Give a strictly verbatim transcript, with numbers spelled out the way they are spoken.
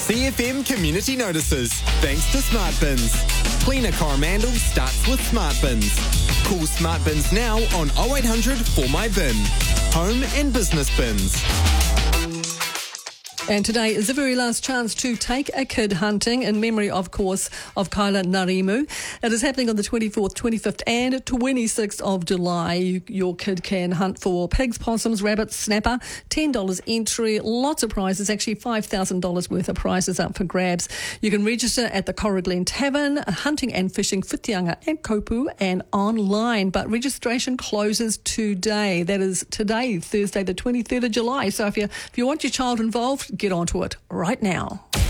C F M Community Notices, thanks to Smart Bins. Cleaner Coromandel starts with Smart Bins. Call Smart Bins now on oh eight hundred four my bin. Home and business bins. And today is the very last chance to take a kid hunting in memory, of course, of Kyla Narimu. It is happening on the twenty-fourth, twenty-fifth and twenty-sixth of July. Your kid can hunt for pigs, possums, rabbits, snapper, ten dollars entry, lots of prizes, actually five thousand dollars worth of prizes up for grabs. You can register at the Cora Glen Tavern, Hunting and Fishing Whitianga and Kopu, and online. But registration closes today. That is today, Thursday, the twenty-third of July. So if you, if you want your child involved, get onto it right now.